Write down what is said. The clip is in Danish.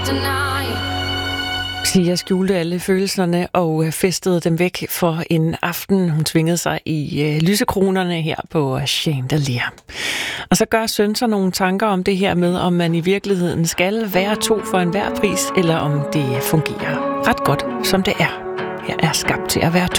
Sia skjulte alle følelserne og festede dem væk for en aften. Hun tvingede sig i lysekronerne her på Chandelier. Og så gør Søn sig nogle tanker om det her med, om man i virkeligheden skal være to for enhver pris, eller om det fungerer ret godt, som det er. Her er skabt til at være to.